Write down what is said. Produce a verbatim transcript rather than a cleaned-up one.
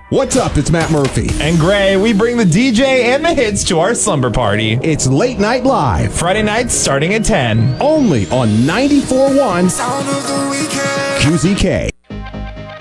What's up? It's Matt Murphy. And Gray, we bring the D J and the hits to our slumber party. It's Late Night Live. Friday nights starting at ten. Only on ninety-four point one Q Z K.